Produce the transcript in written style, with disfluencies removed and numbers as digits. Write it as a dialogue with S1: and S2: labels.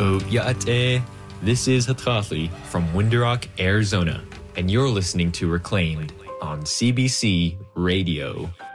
S1: Ya'ate. This is Hatrathli from Winderock, Arizona, and you're listening to Reclaimed on CBC Radio.